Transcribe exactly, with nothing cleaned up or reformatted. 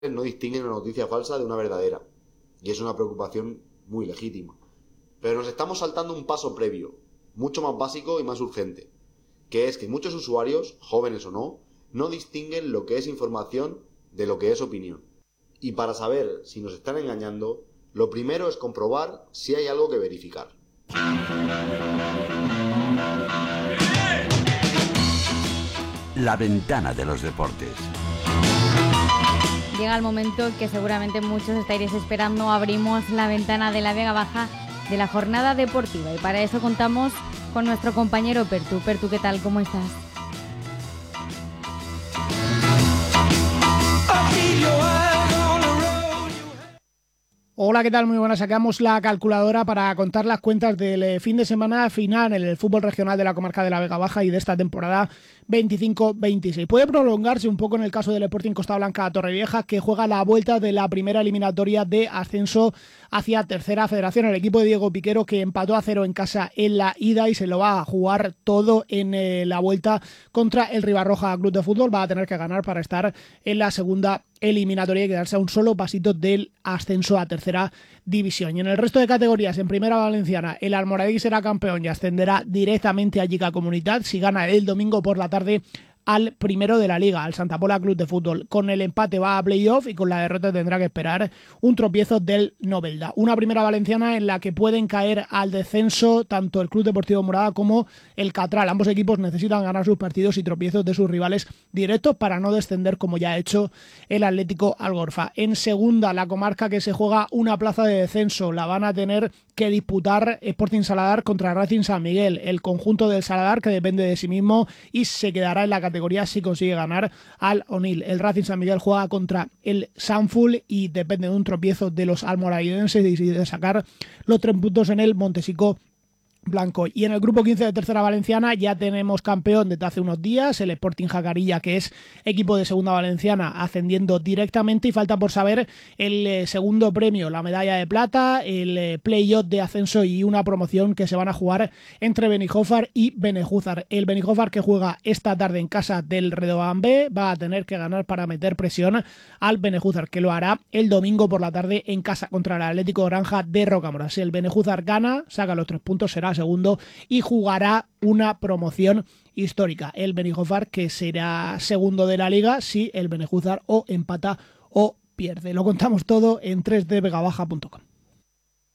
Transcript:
no distinguen una noticia falsa de una verdadera, y es una preocupación muy legítima. Pero nos estamos saltando un paso previo, mucho más básico y más urgente, que es que muchos usuarios, jóvenes o no, no distinguen lo que es información de lo que es opinión. Y para saber si nos están engañando, lo primero es comprobar si hay algo que verificar. La ventana de los deportes. Llega el momento que seguramente muchos estaréis esperando. Abrimos la ventana de la Vega Baja de la jornada deportiva y para eso contamos con nuestro compañero Pertu. Pertu, ¿qué tal? ¿Cómo estás? Hola, ¿qué tal? Muy buenas. Sacamos la calculadora para contar las cuentas del fin de semana final en el fútbol regional de la comarca de la Vega Baja y de esta temporada veinticinco veintiséis. Puede prolongarse un poco en el caso del Sporting Costa Blanca Torrevieja, que juega la vuelta de la primera eliminatoria de ascenso hacia Tercera Federación. El equipo de Diego Piquero, que empató a cero en casa en la ida y se lo va a jugar todo en eh, la vuelta contra el Ribarroja Club de Fútbol. Va a tener que ganar para estar en la segunda eliminatoria y quedarse a un solo pasito del ascenso a Tercera División. Y en el resto de categorías, en Primera Valenciana, el Almoradí será campeón y ascenderá directamente a Lliga Comunitat si gana el domingo por la tarde al primero de la Liga, al Santa Pola Club de Fútbol. Con el empate va a playoff y con la derrota tendrá que esperar un tropiezo del Novelda. Una Primera Valenciana en la que pueden caer al descenso tanto el Club Deportivo Morada como el Catral. Ambos equipos necesitan ganar sus partidos y tropiezos de sus rivales directos para no descender, como ya ha hecho el Atlético Algorfa. En segunda, la comarca que se juega una plaza de descenso, la van a tener que disputar Sporting Saladar contra Racing San Miguel. El conjunto del Saladar, que depende de sí mismo y se quedará en la categoría si consigue ganar al Onil. El Racing San Miguel juega contra el Sanful y depende de un tropiezo de los almoravidenses y de sacar los tres puntos en el Montesico Blanco. Y en el grupo quince de Tercera Valenciana ya tenemos campeón desde hace unos días, el Sporting Jacarilla, que es equipo de Segunda Valenciana, ascendiendo directamente, y falta por saber el eh, segundo premio, la medalla de plata, el eh, play-off de ascenso y una promoción que se van a jugar entre Benijofar y Benejúzar. El Benijofar, que juega esta tarde en casa del Redobán B, va a tener que ganar para meter presión al Benejúzar, que lo hará el domingo por la tarde en casa contra el Atlético Granja de Rocamora. Si el Benejúzar gana, saca los tres puntos, será segundo y jugará una promoción histórica. El Benijofar, que será segundo de la liga si el Benejúzar o empata o pierde. Lo contamos todo en tres d vega baja punto com.